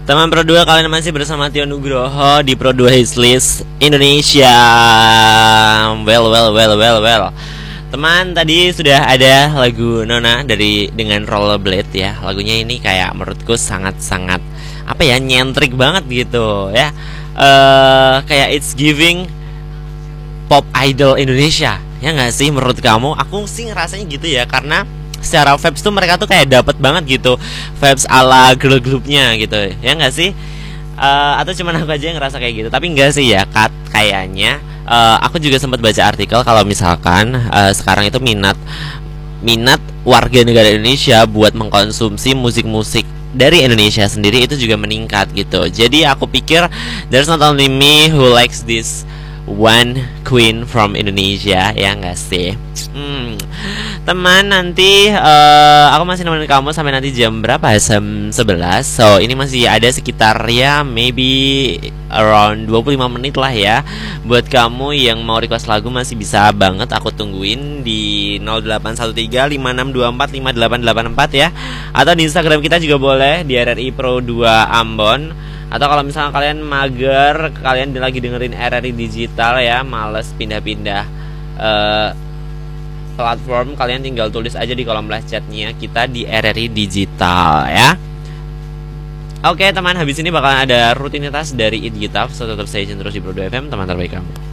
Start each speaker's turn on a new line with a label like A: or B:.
A: Teman Pro 2, kalian masih bersama Tio Nugroho di Pro 2 Hitlist Indonesia. Well. Teman, tadi sudah ada lagu Nona dengan Rollerblade ya. Lagunya ini kayak menurutku sangat-sangat nyentrik banget gitu ya. Kayak it's giving pop idol Indonesia. Ya nggak sih menurut kamu? Aku sih ngerasanya gitu ya, karena secara vibes tuh mereka tuh kayak dapet banget gitu vibes ala girl groupnya gitu, ya nggak sih? Atau cuman aku aja yang ngerasa kayak gitu? Tapi enggak sih ya, kayaknya aku juga sempat baca artikel kalau misalkan sekarang itu minat warga negara Indonesia buat mengkonsumsi musik-musik dari Indonesia sendiri itu juga meningkat gitu. Jadi aku pikir there's not only me who likes this one queen from Indonesia, ya nggak sih? Teman, nanti aku masih nemenin kamu sampai nanti jam berapa? Jam 11. So ini masih ada sekitar ya maybe around 25 menit lah ya. Buat kamu yang mau request lagu masih bisa banget aku tungguin di 081356245884 ya. Atau di Instagram kita juga boleh di RRI Pro 2 Ambon. Atau kalau misalnya kalian mager, kalian lagi dengerin RRI Digital ya, males pindah-pindah platform, kalian tinggal tulis aja di kolom live chatnya kita di RRI Digital ya. Oke teman, habis ini bakalan ada rutinitas dari It Gitaf, so tetap stay tune terus di Pro 2 FM, teman terbaik kamu.